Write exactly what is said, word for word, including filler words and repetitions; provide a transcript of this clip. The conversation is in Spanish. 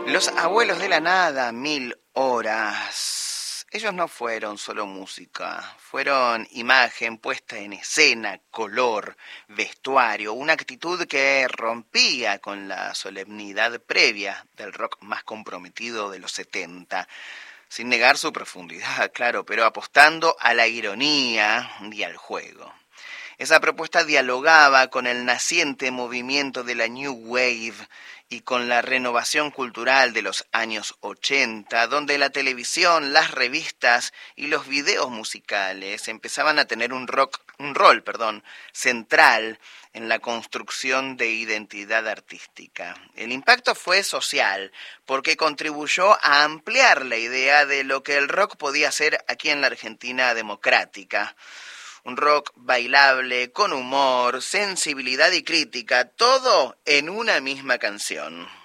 Los abuelos de la nada, mil horas. Ellos no fueron solo música, fueron imagen, puesta en escena, color, vestuario, una actitud que rompía con la solemnidad previa del rock más comprometido de los setenta, sin negar su profundidad, claro, pero apostando a la ironía y al juego. Esa propuesta dialogaba con el naciente movimiento de la New Wave y con la renovación cultural de los años ochenta, donde la televisión, las revistas y los videos musicales empezaban a tener un rock, un rol, perdón, central en la construcción de identidad artística. El impacto fue social, porque contribuyó a ampliar la idea de lo que el rock podía ser aquí en la Argentina democrática. Un rock bailable, con humor, sensibilidad y crítica, todo en una misma canción.